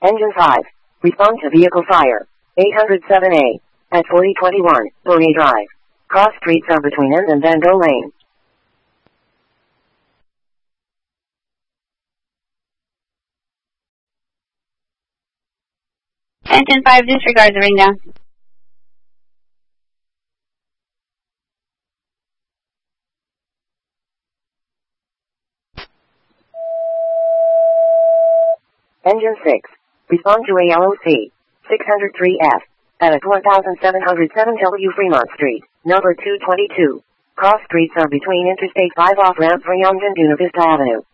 Engine 5. Respond to vehicle fire. 807A. At 4021, Bouret Drive. Cross streets are between N and Van Gogh Lane. Engine 5 disregards the ring down. Engine 6. Respond to ALOC. 603F. At 1707W Fremont Street, number 222. Cross streets are between Interstate 5 off-ramp for Yonge and Buena Vista Avenue.